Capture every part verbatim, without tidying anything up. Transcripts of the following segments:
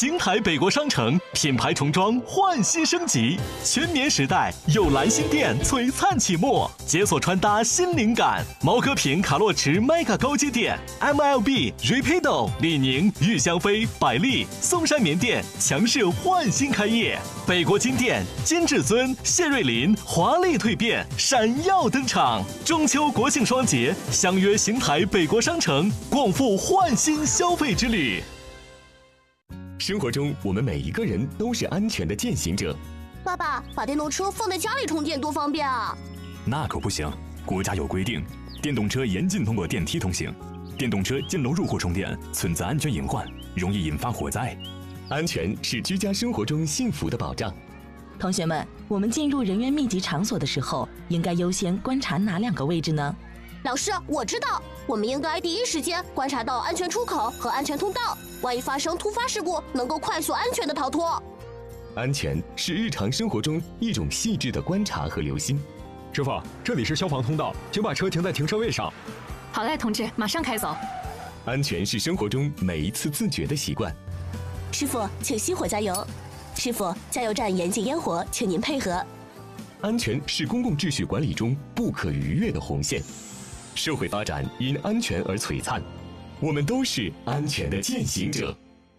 邢台北国商城品牌重装焕新升级，全棉时代有蓝心店璀璨启幕，解锁穿搭新灵感。毛戈平卡洛驰 Mega 高阶店 ，M L B、Rapido、李宁、玉香妃、百丽、松山棉店强势焕新开业，北国金店、金至尊、谢瑞麟华丽蜕变，闪耀登场。中秋国庆双节，相约邢台北国商城，共赴焕新消费之旅。 生活中，我们每一个人都是安全的践行者。 爸爸，把电动车放在家里充电多方便啊！ 那可不行，国家有规定，电动车严禁通过电梯通行，电动车进楼入户充电存在安全隐患，容易引发火灾。 安全是居家生活中幸福的保障。 同学们，我们进入人员密集场所的时候，应该优先观察哪两个位置呢？ 老师，我知道，我们应该第一时间观察到安全出口和安全通道，万一发生突发事故，能够快速安全的逃脱。 安全是日常生活中一种细致的观察和留心。 师傅，这里是消防通道，请把车停在停车位上。 好嘞，同志，马上开走。 安全是生活中每一次自觉的习惯。 师傅，请熄火加油。师傅，加油站严禁烟火，请您配合。 安全是公共秩序管理中不可逾越的红线。社会发展因安全而璀璨，我们都是安全的践行者。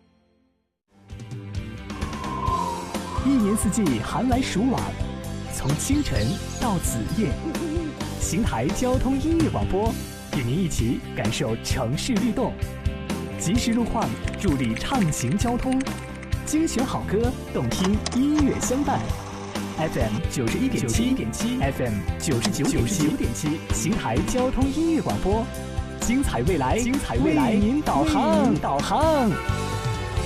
一年四季寒来暑往，从清晨到子夜，邢台交通音乐广播与您一起感受城市律动，及时路况助力畅行交通，精选好歌，动听音乐相伴。F M 九十一点七点七 ，F M 九十九点九点七，邢台交通音乐广播，精彩未来，精彩未来，为您导航，导航。